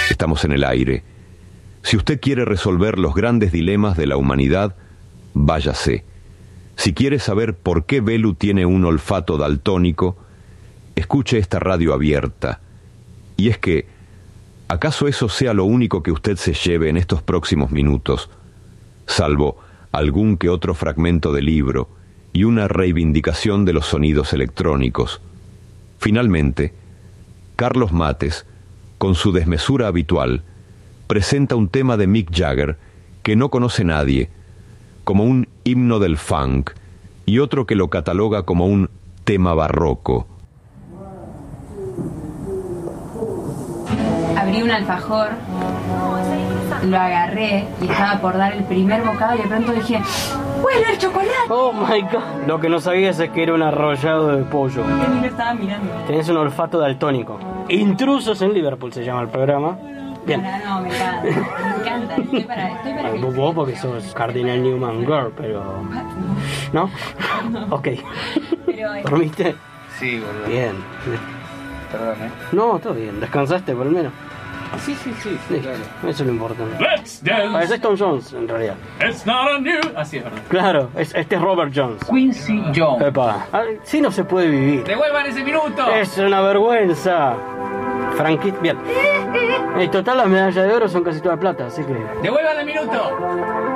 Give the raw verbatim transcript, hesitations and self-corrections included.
Estamos en el aire. Si usted quiere resolver los grandes dilemas de la humanidad, váyase. Si quiere saber por qué Belu tiene un olfato daltónico, escuche esta radio abierta. Y es que, ¿acaso eso sea lo único que usted se lleve en estos próximos minutos? Salvo algún que otro fragmento de libro y una reivindicación de los sonidos electrónicos. Finalmente, Carlos Mates, con su desmesura habitual, presenta un tema de Mick Jagger que no conoce nadie, como un himno del funk, y otro que lo cataloga como un tema barroco. Abrí un alfajor, lo agarré y estaba por dar el primer bocado y de pronto dije, ¡huele el chocolate! Oh my god. Lo que no sabías es que era un arrollado de pollo. Porque ni lo estaba mirando. Tenés un olfato daltónico. Intrusos en Liverpool se llama el programa. Bien. No, no, me encanta. Me encanta. Estoy para, estoy para que... Vos porque sos Cardinal Newman Girl, pero... ¿No? Ok. Pero, eh, ¿Dormiste? Sí, boludo. Bien. Perdón, ¿eh? No, todo bien. ¿Descansaste por lo menos? Sí, sí, sí, sí, Listo. claro. Eso es lo importante. Let's dance. Parece Tom Jones, en realidad. It's not a new. Así es verdad. Claro, es, este es Robert Jones. Quincy Jones. Epa. Ah, sí no se puede vivir. ¡Devuelvan ese minuto! Es una vergüenza. Franquit, bien. En total las medallas de oro son casi todas plata, así que... ¡Devuelvan el minuto!